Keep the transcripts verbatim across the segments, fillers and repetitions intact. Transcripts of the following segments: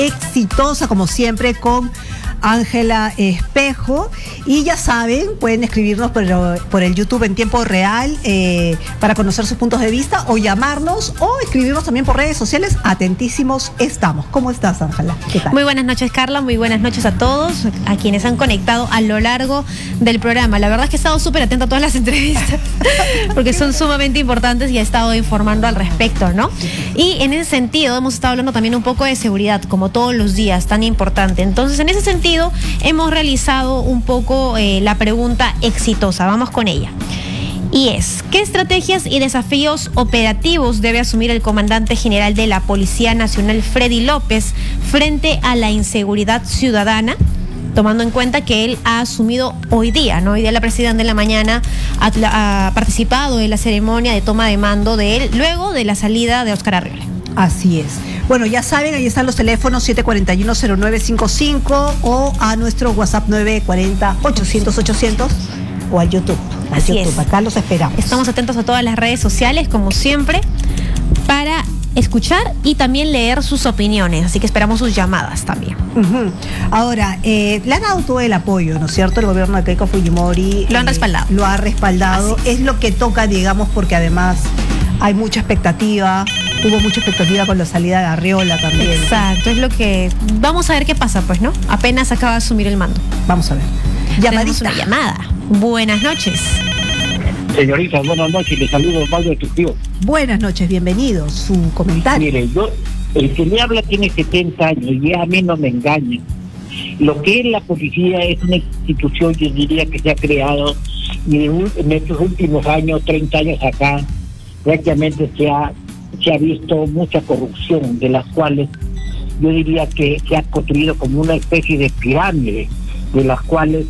exitosa, como siempre, con Ángela Espejo. Y ya saben, pueden escribirnos por el, por el YouTube en tiempo real eh, para conocer sus puntos de vista, o llamarnos, o escribirnos también por redes sociales. Atentísimos estamos. ¿Cómo estás, Ángela? ¿Qué tal? Muy buenas noches, Carla. Muy buenas noches a todos, a quienes han conectado a lo largo del programa. La verdad es que he estado súper atenta a todas las entrevistas porque son sumamente importantes y he estado informando al respecto, ¿no? Y en ese sentido hemos estado hablando también un poco de seguridad, como todos los días, tan importante. Entonces, en ese sentido, hemos realizado un poco eh, la pregunta exitosa. Vamos con ella. Y es, ¿qué estrategias y desafíos operativos debe asumir el comandante general de la Policía Nacional, Freddy López, frente a la inseguridad ciudadana? Tomando en cuenta que él ha asumido hoy día, ¿no? Hoy día la presidenta en la mañana ha, ha participado en la ceremonia de toma de mando de él, luego de la salida de Óscar Arriola. Así es. Bueno, ya saben, ahí están los teléfonos siete cuatro uno, cero nueve cinco cinco o a nuestro WhatsApp nueve cuatro cero, ochocientos, ochocientos o al YouTube. Al Así YouTube. es. Acá los esperamos. Estamos atentos a todas las redes sociales, como siempre, para escuchar y también leer sus opiniones, así que esperamos sus llamadas también. Uh-huh. Ahora, eh, le han dado todo el apoyo, ¿no es cierto? El gobierno de Keiko Fujimori Lo han eh, respaldado. Lo ha respaldado. Es lo que toca, digamos, porque además hay mucha expectativa. Hubo mucha expectativa con la salida de Arriola también. Exacto, es lo que... Vamos a ver qué pasa, pues, ¿no? Apenas acaba de asumir el mando. Vamos a ver. Tenemos Llamadita. una llamada. Buenas noches. Señorita, buenas noches, le saludo Osvaldo de Trujillo. Buenas noches, bienvenidos. Su comentario. Mire, yo, el que me habla tiene setenta años y a mí no me engañen. Lo que es la policía es una institución, yo diría, que se ha creado y en estos últimos años, treinta años acá, prácticamente se ha, se ha visto mucha corrupción, de las cuales yo diría que se ha construido como una especie de pirámide, de las cuales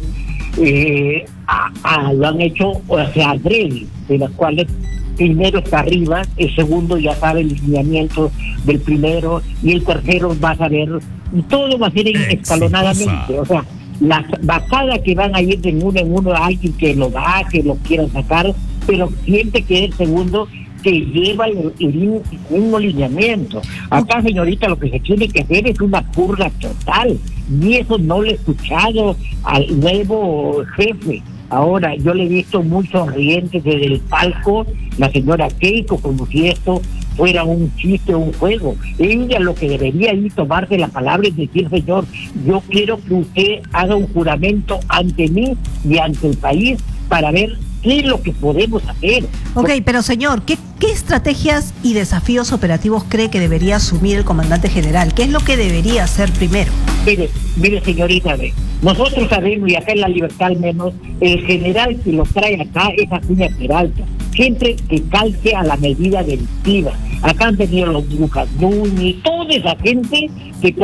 eh, a, a, lo han hecho, o sea, adrede, de las cuales primero está arriba, el segundo ya sabe el lineamiento del primero y el tercero va a saber, y todo va a ser escalonadamente, o sea, las bajadas que van a ir de uno en uno a alguien que lo baje, lo quiera sacar, pero siempre que el segundo que lleva el, el mismo lineamiento. Acá, señorita, lo que se tiene que hacer es una purga total, y eso no lo he escuchado al nuevo jefe. Ahora, yo le he visto muy sonriente desde el palco, la señora Keiko, como si esto fuera un chiste o un juego. Ella lo que debería ir tomarse la palabra es decir, señor, yo quiero que usted haga un juramento ante mí y ante el país para ver qué es lo que podemos hacer. Ok, pero señor, ¿qué, qué estrategias y desafíos operativos cree que debería asumir el comandante general? ¿Qué es lo que debería hacer primero? Mire, mire señorita, ve, nosotros sabemos, y acá en La Libertad al menos, el general que lo trae acá es Acuña Peralta, siempre que calce a la medida delictiva. Acá han tenido los Lucas Núñez, toda esa gente que